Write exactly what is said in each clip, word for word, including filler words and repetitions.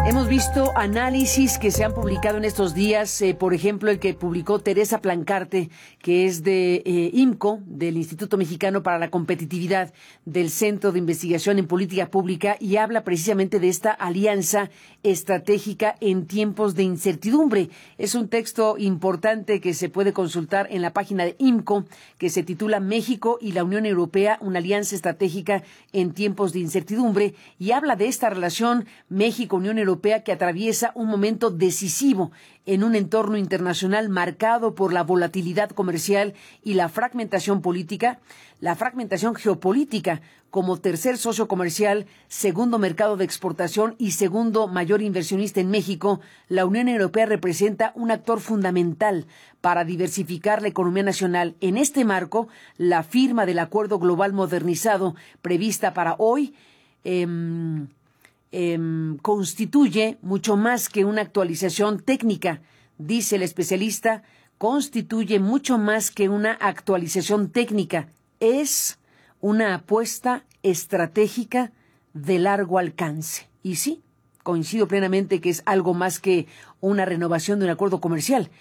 Hemos visto análisis que se han publicado en estos días, eh, por ejemplo, el que publicó Teresa Plancarte, que es de eh, I M C O, del Instituto Mexicano para la Competitividad, del Centro de Investigación en Política Pública, y habla precisamente de esta alianza estratégica en tiempos de incertidumbre. Es un texto importante que se puede consultar en la página de I M C O, que se titula México y la Unión Europea, una alianza estratégica en tiempos de incertidumbre, y habla de esta relación México-Unión Europea que atraviesa un momento decisivo en un entorno internacional marcado por la volatilidad comercial y la fragmentación política, la fragmentación geopolítica como tercer socio comercial, segundo mercado de exportación y segundo mayor inversionista en México. La Unión Europea representa un actor fundamental para diversificar la economía nacional. En este marco, la firma del Acuerdo Global Modernizado prevista para hoy eh, Eh, constituye mucho más que una actualización técnica, dice el especialista, constituye mucho más que una actualización técnica, es una apuesta estratégica de largo alcance. Y sí, coincido plenamente que es algo más que una renovación de un acuerdo comercial,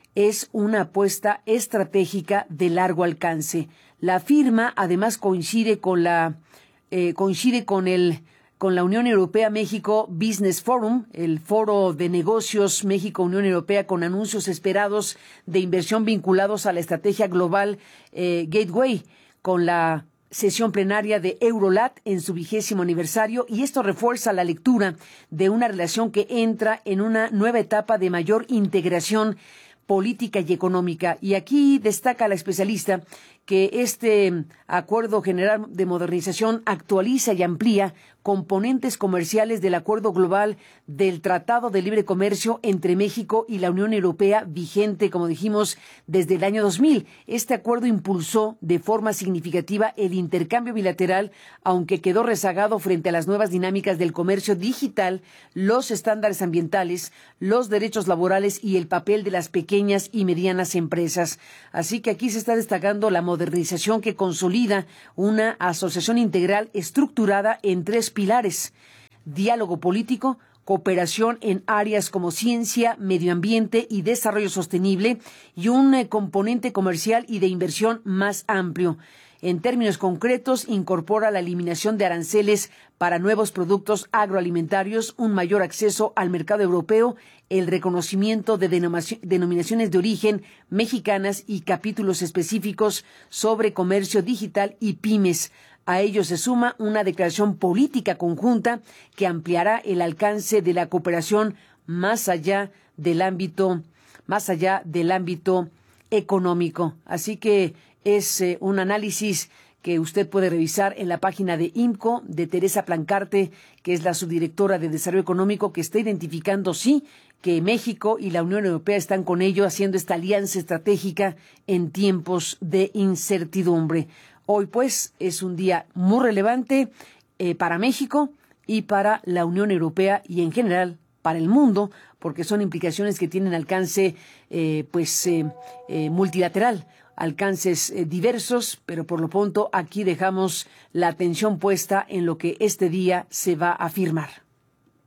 es una apuesta estratégica de largo alcance. La firma además coincide con la eh, coincide con el con la Unión Europea-México Business Forum, el foro de negocios México-Unión Europea, con anuncios esperados de inversión vinculados a la estrategia global eh, Gateway, con la sesión plenaria de Eurolat en su vigésimo aniversario, y esto refuerza la lectura de una relación que entra en una nueva etapa de mayor integración política y económica. Y aquí destaca la especialista que este Acuerdo General de Modernización actualiza y amplía componentes comerciales del Acuerdo Global del Tratado de Libre Comercio entre México y la Unión Europea, vigente, como dijimos, desde el año dos mil. Este acuerdo impulsó de forma significativa el intercambio bilateral, aunque quedó rezagado frente a las nuevas dinámicas del comercio digital, los estándares ambientales, los derechos laborales y el papel de las pequeñas y medianas empresas. Así que aquí se está destacando la modernización que consolida una asociación integral estructurada en tres pilares: diálogo político, cooperación en áreas como ciencia, medio ambiente y desarrollo sostenible, y un eh, componente comercial y de inversión más amplio. En términos concretos, incorpora la eliminación de aranceles para nuevos productos agroalimentarios, un mayor acceso al mercado europeo, el reconocimiento de denominaciones de origen mexicanas y capítulos específicos sobre comercio digital y pymes. A ello se suma una declaración política conjunta que ampliará el alcance de la cooperación más allá del ámbito, más allá del ámbito económico. Así que es eh, un análisis que usted puede revisar en la página de I M C O, de Teresa Plancarte, que es la subdirectora de Desarrollo Económico, que está identificando, sí, que México y la Unión Europea están con ello haciendo esta alianza estratégica en tiempos de incertidumbre. Hoy, pues, es un día muy relevante eh, para México y para la Unión Europea y, en general, para el mundo, porque son implicaciones que tienen alcance eh, pues eh, eh, multilateral, alcances eh, diversos, pero por lo pronto aquí dejamos la atención puesta en lo que este día se va a firmar.